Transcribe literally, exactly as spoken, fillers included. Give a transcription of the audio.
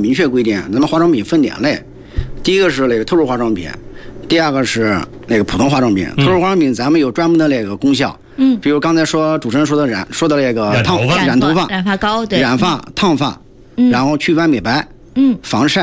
明确规定，咱们化妆品分两类，第一个是那个特殊化妆品，第二个是那个普通化妆品。特殊化妆品咱们有专门的那个功效，嗯，比如刚才说主持人说的染说的那个烫染头发、 染头发、 染发膏、对， 染发、烫发，然后祛斑美白，嗯，防晒。